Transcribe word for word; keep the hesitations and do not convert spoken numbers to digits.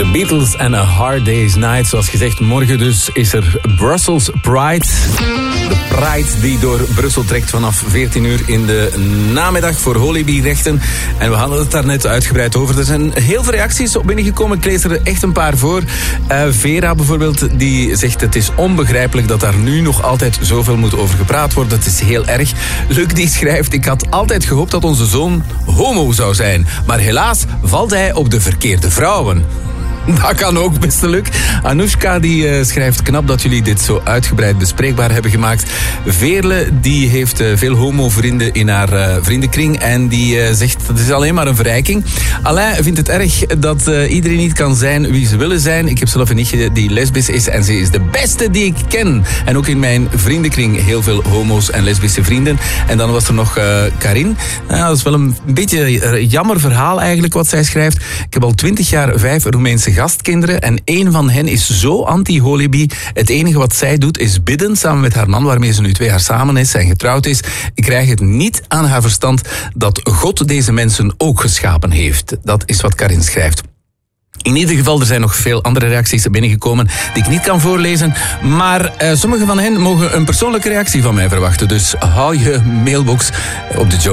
The Beatles and A Hard Day's Night. Zoals gezegd, morgen dus is er Brussels Pride. De Pride die door Brussel trekt vanaf veertien uur in de namiddag voor Holyby-rechten. En we hadden het daar net uitgebreid over. Er zijn heel veel reacties op binnengekomen. Ik lees er echt een paar voor. Uh, Vera bijvoorbeeld, die zegt het is onbegrijpelijk dat daar nu nog altijd zoveel moet over gepraat worden. Het is heel erg. Luc die schrijft, ik had altijd gehoopt dat onze zoon homo zou zijn. Maar helaas valt hij op de verkeerde vrouwen. Dat kan ook, beste Luc. Anoushka die uh, schrijft, knap dat jullie dit zo uitgebreid bespreekbaar hebben gemaakt. Veerle die heeft uh, veel homo-vrienden in haar uh, vriendenkring en die uh, zegt dat is alleen maar een verrijking. Alain vindt het erg dat uh, iedereen niet kan zijn wie ze willen zijn. Ik heb zelf een nichtje die lesbisch is en ze is de beste die ik ken. En ook in mijn vriendenkring heel veel homo's en lesbische vrienden. En dan was er nog uh, Karin. Nou, dat is wel een beetje een jammer verhaal eigenlijk wat zij schrijft. Ik heb al twintig jaar vijf Roemeense gastkinderen en één van hen is zo anti-Holyby. Het enige wat zij doet is bidden samen met haar man, waarmee ze nu twee jaar samen is en getrouwd is. Ik krijg het niet aan haar verstand dat God deze mensen ook geschapen heeft. Dat is wat Karin schrijft. In ieder geval, er zijn nog veel andere reacties binnengekomen die ik niet kan voorlezen. Maar uh, sommige van hen mogen een persoonlijke reactie van mij verwachten. Dus hou je mailbox op de Joe.